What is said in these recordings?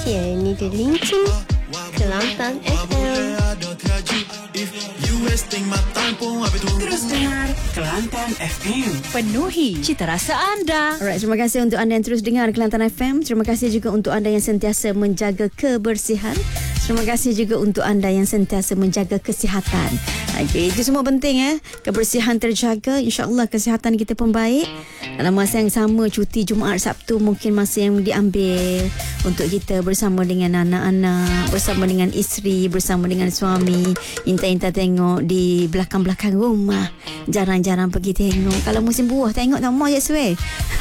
线你的聆听Kelantan FM. Terus dengar Kelantan FM. Penuhi cita rasa anda. Alright, terima kasih untuk anda yang terus dengar Kelantan FM. Terima kasih juga untuk anda yang sentiasa menjaga kebersihan. Terima kasih juga untuk anda yang sentiasa menjaga kesihatan. Okay, itu semua penting Kebersihan terjaga, insya-Allah kesihatan kita pun baik. Dalam masa yang sama, cuti Jumaat Sabtu mungkin masa yang diambil untuk kita bersama dengan anak-anak, bersama dengan isteri, bersama dengan suami. Inta-inta tengok di belakang-belakang rumah. Jarang-jarang pergi tengok. Kalau musim buah tengok tak mau je suai.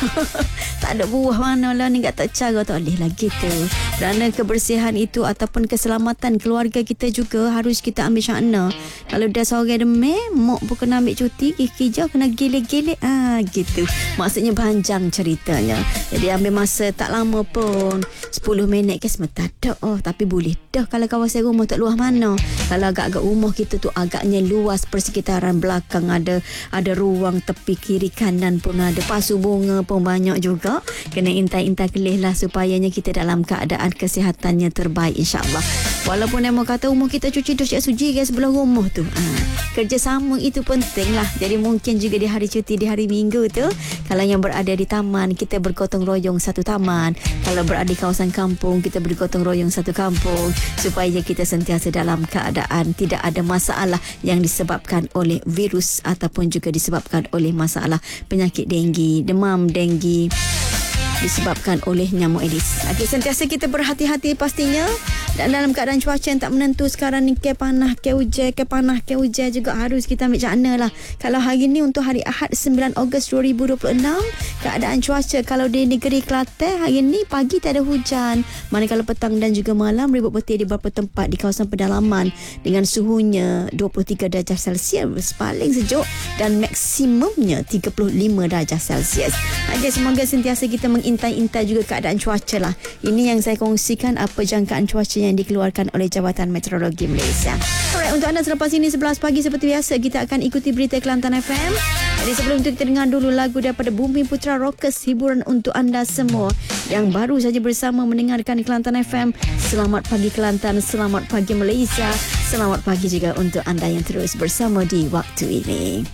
Tak ada buah mana lah ni, tak cara tak boleh lah gitu. Kerana kebersihan itu ataupun keselamatan keluarga kita juga harus kita ambil syakna. Kalau dah seorang demam, mak pun kena ambil cuti, hijau kena gilik-gilik. Gitu. Maksudnya panjang ceritanya. Jadi ambil masa tak lama pun. 10 minit ke sebentar dah. Tapi boleh dah kalau kawasan rumah tak luas mana. Kalau agak-agak rumah kita tu agaknya luas, persekitaran belakang ada ruang tepi kiri kanan pun ada. Pasu bunga pun banyak juga. Kena intai-intai kelih lah supayanya kita dalam keadaan kesihatannya terbaik, insya-Allah. Walaupun yang kata rumah kita cuci dusik suji ke sebelah rumah tu. Kerjasama itu penting lah. Jadi mungkin juga di hari cuti, di hari minggu tu, kalau yang berada di taman, kita bergotong royong satu taman. Kalau berada di kawasan kampung, kita bergotong royong satu kampung. Supaya kita sentiasa dalam keadaan tidak ada masalah yang disebabkan oleh virus ataupun juga disebabkan oleh masalah penyakit denggi, demam denggi disebabkan oleh nyamuk Aedes. Okey, sentiasa kita berhati-hati pastinya. Dan dalam keadaan cuaca yang tak menentu sekarang ni, ke panas ke hujan, ke panas ke hujan juga harus kita ambil cakna lah. Kalau hari ni untuk hari Ahad 9 Ogos 2026, keadaan cuaca kalau di negeri Kelantan hari ni pagi tak ada hujan. Manakala petang dan juga malam ribut petir di beberapa tempat di kawasan pedalaman dengan suhunya 23 darjah Celsius paling sejuk dan maksimumnya 35 darjah Celsius. Semoga sentiasa kita mengintai-intai juga keadaan cuaca lah. Ini yang saya kongsikan apa jangkaan cuaca yang dikeluarkan oleh Jabatan Meteorologi Malaysia. Alright, untuk anda selepas ini 11 pagi seperti biasa kita akan ikuti berita Kelantan FM. Jadi sebelum itu kita dengar dulu lagu daripada Bumi Putra Rockers, hiburan untuk anda semua yang baru saja bersama mendengarkan Kelantan FM. Selamat pagi Kelantan, selamat pagi Malaysia, selamat pagi juga untuk anda yang terus bersama di waktu ini.